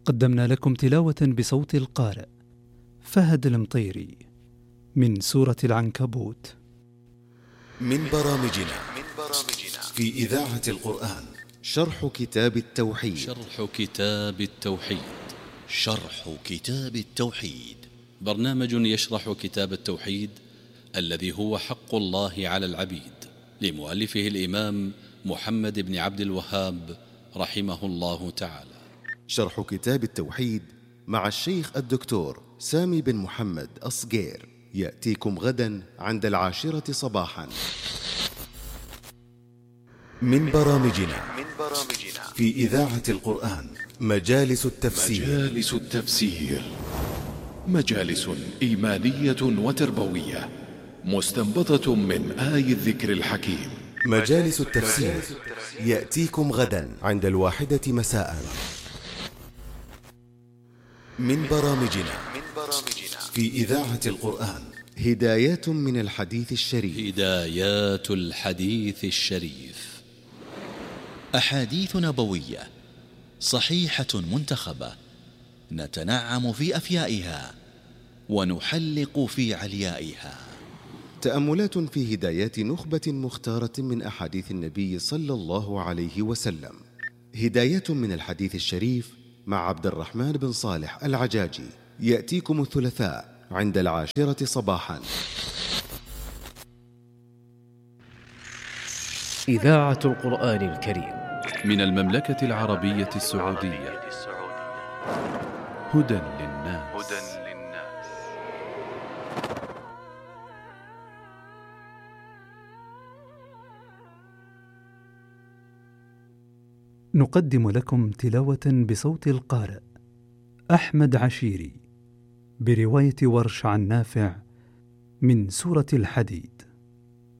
قدمنا لكم تلاوة بصوت القارئ فهد المطيري من سورة العنكبوت. من برامجنا في إذاعة القرآن شرح كتاب التوحيد. شرح كتاب التوحيد برنامج يشرح كتاب التوحيد الذي هو حق الله على العبيد، لمؤلفه الإمام محمد بن عبد الوهاب رحمه الله تعالى. شرح كتاب التوحيد مع الشيخ الدكتور سامي بن محمد أصغير يأتيكم غدا عند 10 صباحا. من برامجنا في إذاعة القرآن مجالس التفسير. مجالس إيمانية وتربوية مستنبطة من آي الذكر الحكيم. مجالس التفسير يأتيكم غدا عند 1 مساء. من برامجنا في إذاعة القرآن هدايات من الحديث الشريف. هدايات الحديث الشريف، أحاديث نبوية صحيحة منتخبة نتنعم في أفيائها ونحلق في عليائها. تأملات في هدايات نخبة مختارة من أحاديث النبي صلى الله عليه وسلم. هدايات من الحديث الشريف مع عبد الرحمن بن صالح العجاجي يأتيكم الثلاثاء عند 10 صباحا. إذاعة القرآن الكريم من المملكة العربية السعودية. هدى للناس. نقدم لكم تلاوة بصوت القارئ أحمد عشيري برواية ورش عن نافع من سورة الحديد.